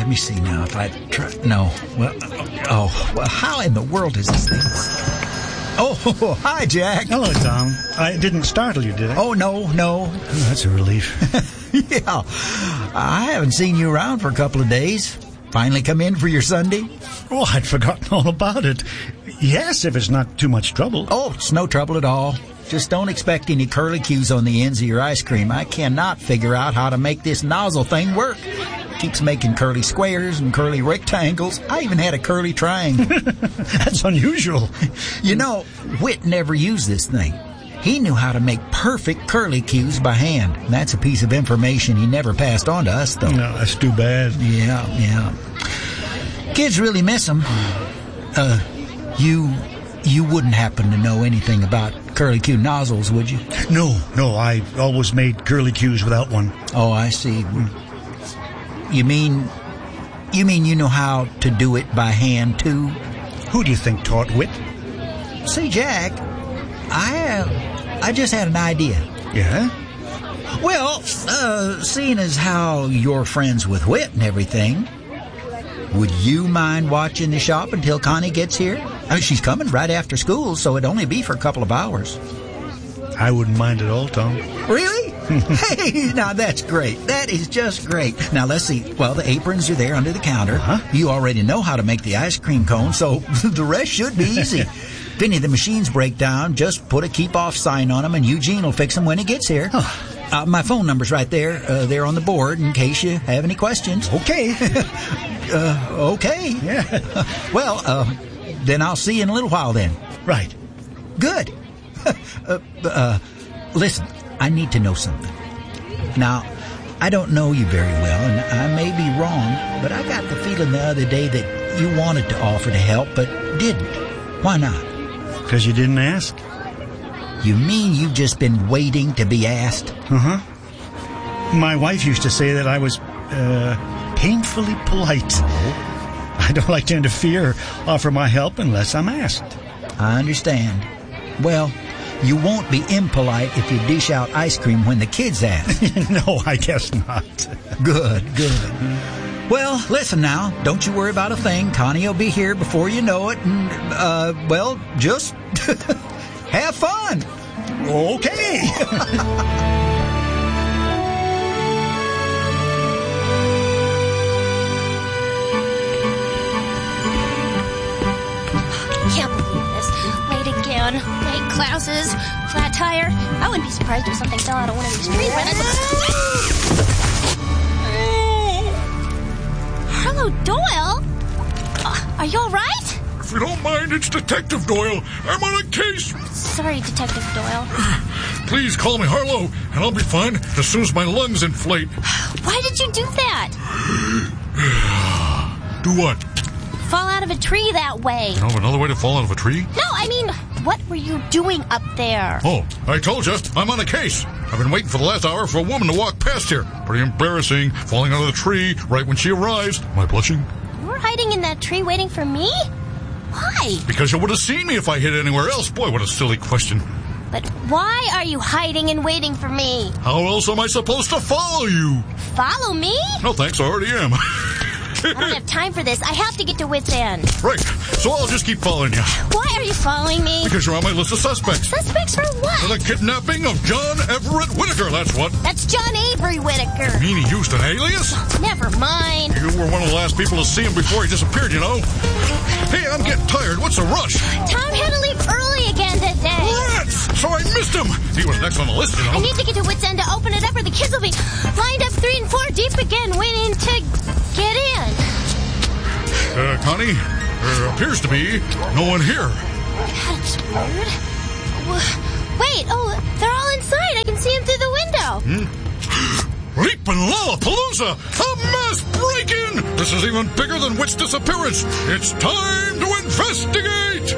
let me see now. If I try... No. Well, how in the world is this thing? Oh, hi, Jack. Hello, Tom. I didn't startle you, did I? Oh, no. Oh, that's a relief. Yeah. I haven't seen you around for a couple of days. Finally come in for your Sunday? Oh, I'd forgotten all about it. Yes, if it's not too much trouble. Oh, it's no trouble at all. Just don't expect any curlicues on the ends of your ice cream. I cannot figure out how to make this nozzle thing work. Keeps making curly squares and curly rectangles. I even had a curly triangle. That's unusual. You know, Whit never used this thing. He knew how to make perfect curlicues by hand. That's a piece of information he never passed on to us, though. No, that's too bad. Yeah. Kids really miss him. You wouldn't happen to know anything about curlicue nozzles, would you? No, I always made curlicues without one. Oh, I see. You mean you know how to do it by hand, too? Who do you think taught Whit? See, Jack, I just had an idea. Yeah? Well, seeing as how you're friends with Whit and everything, would you mind watching the shop until Connie gets here? I mean, she's coming right after school, so it'd only be for a couple of hours. I wouldn't mind at all, Tom. Really? Hey, now that's great. That is just great. Now, let's see. Well, the aprons are there under the counter. Uh-huh. You already know how to make the ice cream cone, so the rest should be easy. If any of the machines break down, just put a keep-off sign on them, and Eugene will fix them when he gets here. My phone number's right there. They're on the board in case you have any questions. Okay. Okay. Yeah. Well, then I'll see you in a little while then. Right. Good. Listen, I need to know something. Now, I don't know you very well, and I may be wrong, but I got the feeling the other day that you wanted to offer to help, but didn't. Why not? Because you didn't ask? You mean you've just been waiting to be asked? Uh-huh. My wife used to say that I was, painfully polite. I don't like to interfere, offer my help unless I'm asked. I understand. Well, you won't be impolite if you dish out ice cream when the kids ask. No, I guess not. Good. Well, listen now. Don't you worry about a thing. Connie will be here before you know it. And, well, just have fun. Okay. Can't believe this. Late again. Late classes. Flat tire. I wouldn't be surprised if something fell out of one of these trees when Hello, Doyle. Are you all right? If you don't mind, it's Detective Doyle. I'm on a case. Sorry, Detective Doyle. Please call me Harlow, and I'll be fine as soon as my lungs inflate. Why did you do that? Do what? Fall out of a tree that way. You know another way to fall out of a tree? No, I mean, what were you doing up there? Oh, I told you, I'm on a case. I've been waiting for the last hour for a woman to walk past here. Pretty embarrassing, falling out of the tree right when she arrives. Am I blushing? You were hiding in that tree waiting for me? Why? Because you would have seen me if I hid anywhere else. Boy, what a silly question. But why are you hiding and waiting for me? How else am I supposed to follow you? Follow me? No, thanks, I already am. I don't have time for this. I have to get to Whit's End. Right, so I'll just keep following you. Why are you following me? Because you're on my list of suspects. Suspects for what? For the kidnapping of John Everett Whitaker, that's what. That's John Avery Whitaker. You mean he used an alias? Never mind. You were one of the last people to see him before he disappeared, you know. Hey, I'm getting tired. What's the rush? Tom had to leave early again today. Rats! So I missed him. He was next on the list, you know. I need to get to Whit's End to open it up or the kids will be lined up 3 and 4 deep again waiting to get in. Connie, there appears to be no one here. That's weird. Wait, they're all inside. I can see them through the window. Leapin' Lollapalooza! A mass break-in! This is even bigger than Whit's disappearance. It's time to investigate!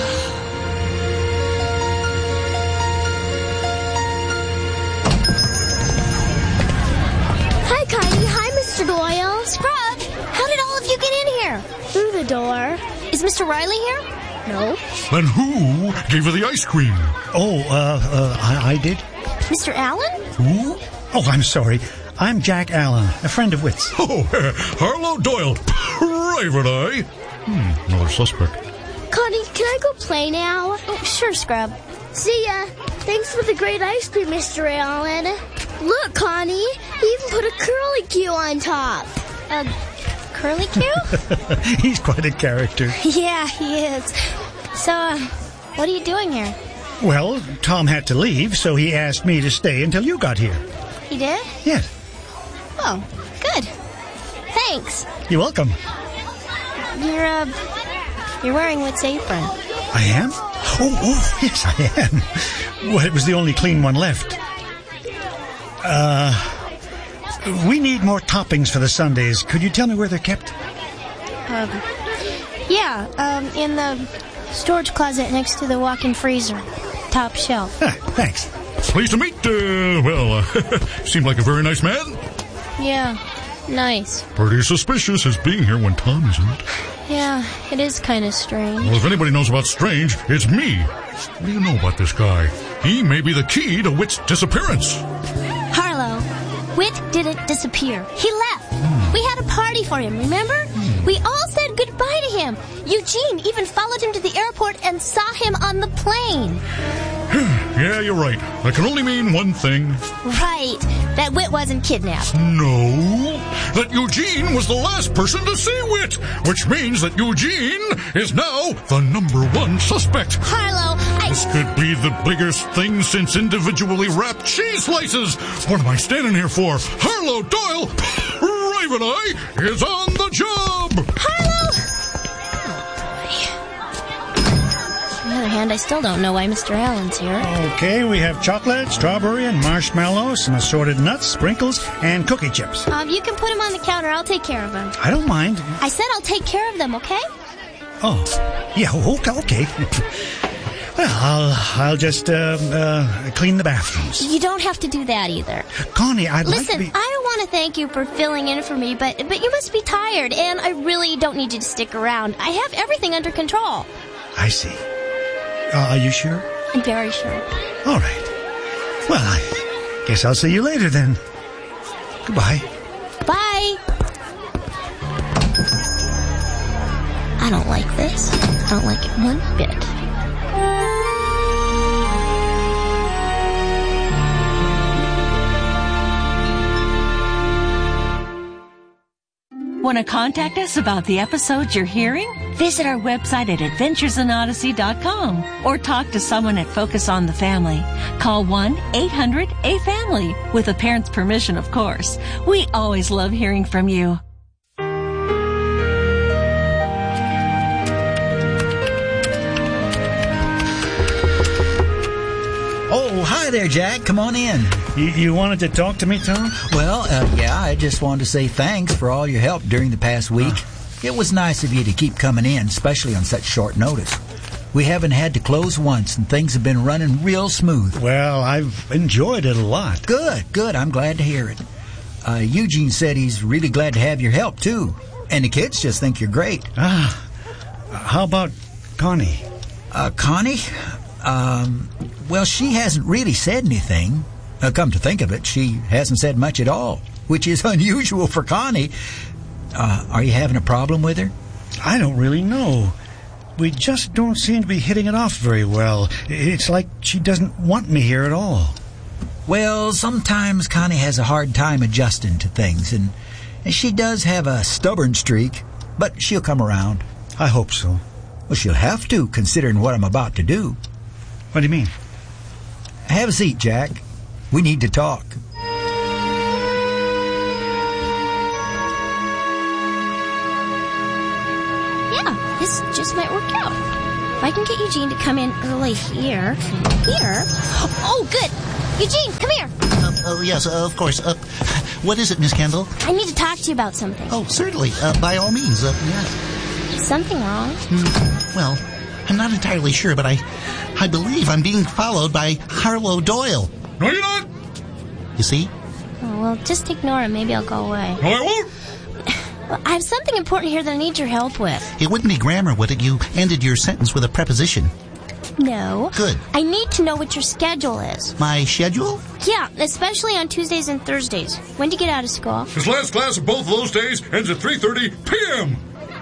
Hi, Connie. Hi, Mr. Doyle. Scrub, how did all of you get in here? Through the door. Is Mr. Riley here? No. Then who gave her the ice cream? I did. Mr. Allen? Who? Oh, I'm sorry. I'm Jack Allen, a friend of Whit's. Oh, Harlow Doyle, private eye. Another suspect. Connie, can I go play now? Oh, sure, Scrub. See ya. Thanks for the great ice cream, Mr. Allen. Look, Connie, he even put a curlicue on top. Curlicue? He's quite a character. Yeah, he is. So, what are you doing here? Well, Tom had to leave, so he asked me to stay until you got here. He did? Yes. Oh, good. Thanks. You're welcome. You're wearing Whit's apron. I am? Oh, yes, I am. Well, it was the only clean one left. We need more toppings for the sundaes. Could you tell me where they're kept? In the storage closet next to the walk-in freezer. Top shelf. Thanks. Pleased to meet, seemed like a very nice man. Yeah, nice. Pretty suspicious his being here when Tom isn't. Yeah, it is kind of strange. Well, if anybody knows about strange, it's me. What do you know about this guy? He may be the key to Whit's disappearance. Harlow, Whit didn't disappear. He left. We had a party for him, remember? We all said goodbye to him. Eugene even followed him to the airport and saw him on the plane. Yeah, you're right. That can only mean one thing. Right, that Whit wasn't kidnapped. No, that Eugene was the last person to see Whit, which means that Eugene is now the #1 suspect. Harlow, This could be the biggest thing since individually wrapped cheese slices. What am I standing here for? Harlow Doyle, private eye, is on the job. Harlow! On the other hand, I still don't know why Mr. Allen's here. Okay, we have chocolate, strawberry, and marshmallow, some assorted nuts, sprinkles, and cookie chips. You can put him on the counter. I'll take care of him. I don't mind. I said I'll take care of them, okay? Oh, yeah, okay. Well, I'll just clean the bathrooms. You don't have to do that either. Connie, I'd like to Listen, be... I want to thank you for filling in for me, but you must be tired, and I really don't need you to stick around. I have everything under control. I see. Are you sure? I'm very sure. All right. Well, I guess I'll see you later then. Goodbye. Bye. I don't like this. I don't like it one bit. Want to contact us about the episodes you're hearing? Visit our website at adventuresinodyssey.com or talk to someone at Focus on the Family. Call 1-800-A-FAMILY with a parent's permission, of course. We always love hearing from you. Oh, hi there, Jack. Come on in. You wanted to talk to me, Tom? Well, yeah, I just wanted to say thanks for all your help during the past week. It was nice of you to keep coming in, especially on such short notice. We haven't had to close once, and things have been running real smooth. Well, I've enjoyed it a lot. Good. I'm glad to hear it. Eugene said he's really glad to have your help, too. And the kids just think you're great. How about Connie? Connie? Well, she hasn't really said anything. Come to think of it, she hasn't said much at all, which is unusual for Connie. Are you having a problem with her? I don't really know. We just don't seem to be hitting it off very well. It's like she doesn't want me here at all. Well, sometimes Connie has a hard time adjusting to things, and she does have a stubborn streak, but she'll come around. I hope so. Well, she'll have to, considering what I'm about to do. What do you mean? Have a seat, Jack. We need to talk. Yeah, this just might work out. If I can get Eugene to come in early here. Oh, good. Eugene, come here. Yes, of course. What is it, Miss Kendall? I need to talk to you about something. Oh, certainly. By all means, yes. Is something wrong? Well, I'm not entirely sure, but I believe I'm being followed by Harlow Doyle. No, you're not. You see? Oh, well, just ignore him. Maybe I'll go away. No, I won't. Well, I have something important here that I need your help with. It wouldn't be grammar, would it? You ended your sentence with a preposition. No. Good. I need to know what your schedule is. My schedule? Yeah, especially on Tuesdays and Thursdays. When do you get out of school? His last class of both of those days ends at 3:30 p.m.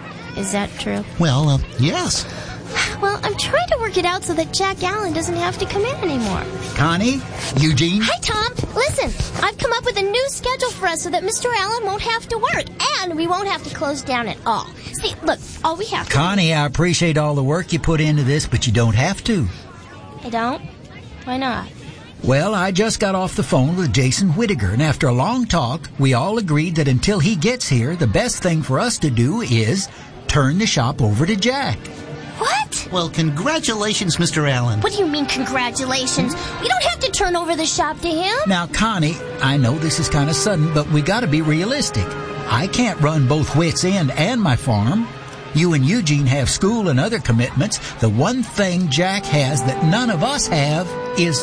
Is that true? Well, yes. Well, I'm trying to work it out so that Jack Allen doesn't have to come in anymore. Connie? Eugene? Hi, Tom. Listen, I've come up with a new schedule for us so that Mr. Allen won't have to work, and we won't have to close down at all. See, look, all we have to Connie, I appreciate all the work you put into this, but you don't have to. I don't? Why not? Well, I just got off the phone with Jason Whittaker, and after a long talk, we all agreed that until he gets here, the best thing for us to do is turn the shop over to Jack. What? Well, congratulations, Mr. Allen. What do you mean, congratulations? We don't have to turn over the shop to him. Now, Connie, I know this is kind of sudden, but we got to be realistic. I can't run both Whit's End and my farm. You and Eugene have school and other commitments. The one thing Jack has that none of us have is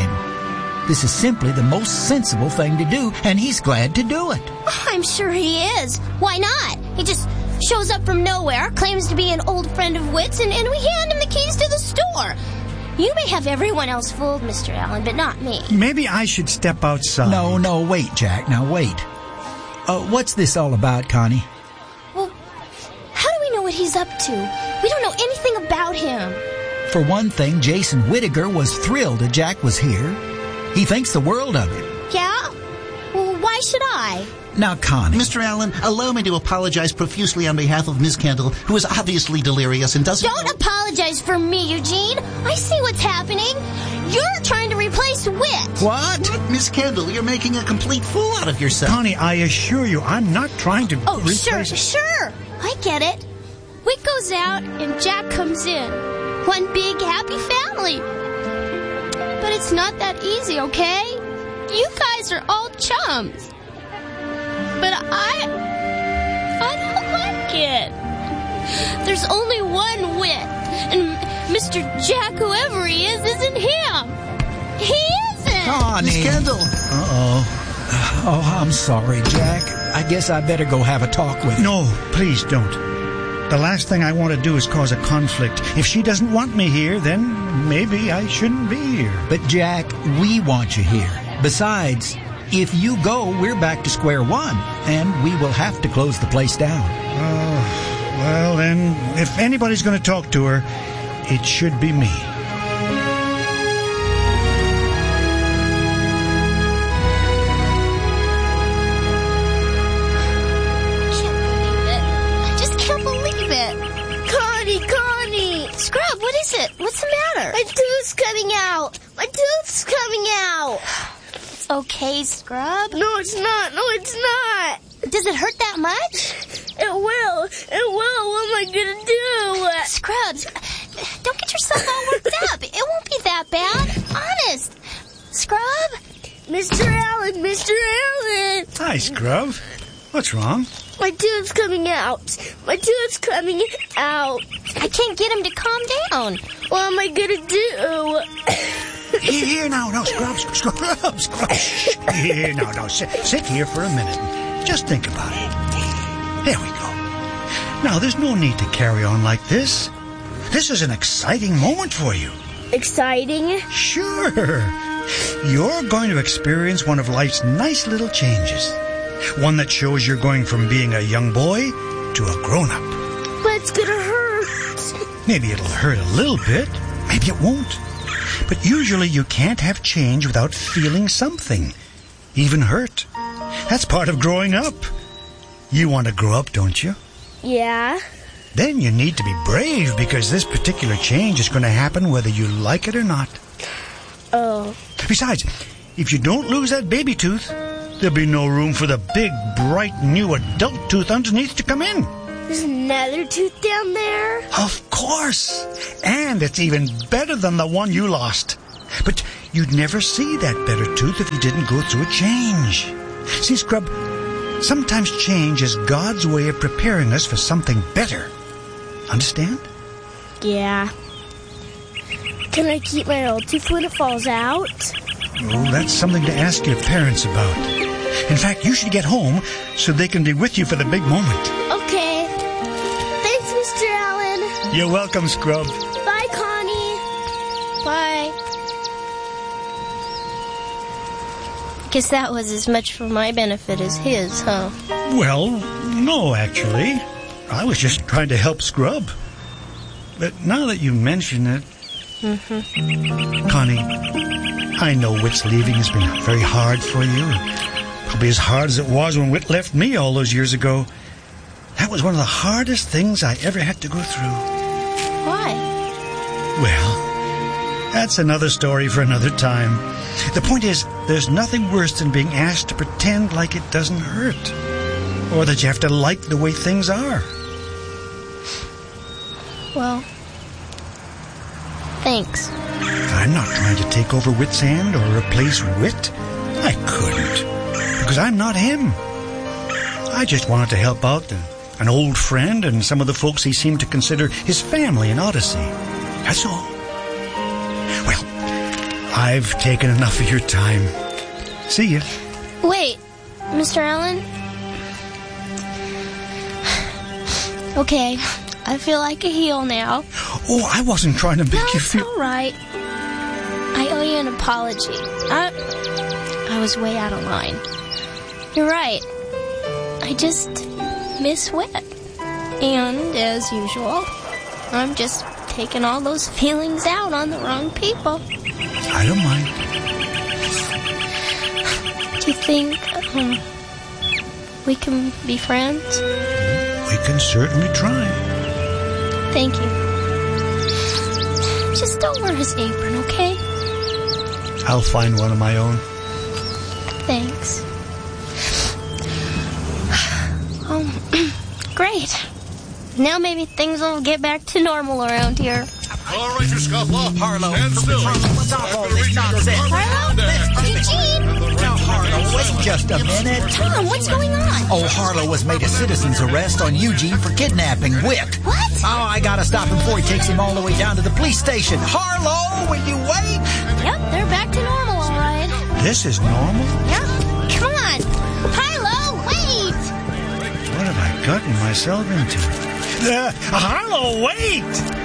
time. This is simply the most sensible thing to do, and he's glad to do it. Oh, I'm sure he is. Why not? He just shows up from nowhere, claims to be an old friend of Whit's, and we hand him the keys to the store. You may have everyone else fooled, Mr. Allen, but not me. Maybe I should step outside. No, wait, Jack. Now, wait. What's this all about, Connie? Well, how do we know what he's up to? We don't know anything about him. For one thing, Jason Whittaker was thrilled that Jack was here. He thinks the world of him. Yeah? Well, why should I? Now, Connie. Mr. Allen, allow me to apologize profusely on behalf of Miss Kendall, who is obviously delirious and doesn't... Don't apologize for me, Eugene. I see what's happening. You're trying to replace Whit. What? Miss Kendall, you're making a complete fool out of yourself. Connie, I assure you, I'm not trying to Oh, replace... sure. I get it. Whit goes out and Jack comes in. One big happy family. But it's not that easy, okay? You guys are all chums. But I don't like it. There's only one Whit, and Mr. Jack, whoever he is, isn't him. He isn't. Connie. Miss Kendall. Uh-oh. Oh, I'm sorry, Jack. I guess I better go have a talk with him. No, please don't. The last thing I want to do is cause a conflict. If she doesn't want me here, then maybe I shouldn't be here. But, Jack, we want you here. Besides, if you go, we're back to square one, and we will have to close the place down. Well, then, if anybody's going to talk to her, it should be me. Scrub, what is it? What's the matter? My tooth's coming out. My tooth's coming out. It's okay, Scrub. No, it's not. No, it's not. Does it hurt that much? It will. It will. What am I going to do? Scrubs, don't get yourself all worked up. It won't be that bad. Honest. Scrub? Mr. Allen, Mr. Allen. Hi, Scrub. What's wrong? My tooth's coming out. My tooth's coming out. I can't get him to calm down. What am I going to do? Here, now, Scrub. Here, no, sit here for a minute. Just think about it. There we go. Now, there's no need to carry on like this. This is an exciting moment for you. Exciting? Sure. You're going to experience one of life's nice little changes. One that shows you're going from being a young boy to a grown-up. But it's gonna hurt. Maybe it'll hurt a little bit. Maybe it won't. But usually you can't have change without feeling something. Even hurt. That's part of growing up. You want to grow up, don't you? Yeah. Then you need to be brave because this particular change is going to happen whether you like it or not. Oh. Besides, if you don't lose that baby tooth, there'll be no room for the big, bright, new adult tooth underneath to come in. There's another tooth down there? Of course. And it's even better than the one you lost. But you'd never see that better tooth if you didn't go through a change. See, Scrub, sometimes change is God's way of preparing us for something better. Understand? Yeah. Can I keep my old tooth when it falls out? Oh, that's something to ask your parents about. In fact, you should get home so they can be with you for the big moment. Okay. Thanks, Mr. Allen. You're welcome, Scrub. Bye, Connie. Guess that was as much for my benefit as his, huh? Well, no, actually. I was just trying to help Scrub. But now that you mention it... Connie, I know Whit's leaving has been very hard for you. Probably as hard as it was when Whit left me all those years ago. That was one of the hardest things I ever had to go through. Why? Well, that's another story for another time. The point is, there's nothing worse than being asked to pretend like it doesn't hurt. Or that you have to like the way things are. Well, thanks. I'm not trying to take over Whit's hand or replace Whit. I couldn't. Because I'm not him. I just wanted to help out an old friend and some of the folks he seemed to consider his family in Odyssey. That's all. Well, I've taken enough of your time. See ya. Wait, Mr. Allen? Okay, I feel like a heel now. Oh, I wasn't trying to make you feel... all right. I owe you an apology. I was way out of line. You're right. I just miss Whit. And, as usual, I'm just taking all those feelings out on the wrong people. I don't mind. Do you think we can be friends? We can certainly try. Thank you. Just don't wear his apron, okay? I'll find one of my own. Thanks. Great. Now maybe things will get back to normal around here. All right, you scofflaw. Harlow. Stand still. What's up all this nonsense? Harlow? Eugene? Now, Harlow, wait just a minute. Tom, what's going on? Oh, Harlow was made a citizen's arrest on Eugene for kidnapping Whit. What? Oh, I gotta stop him before he takes him all the way down to the police station. Harlow, will you wait? Yep, they're back to normal, all right. This is normal? Yep. Come on. Harlow, wait! What have I gotten myself into? Harlow, wait!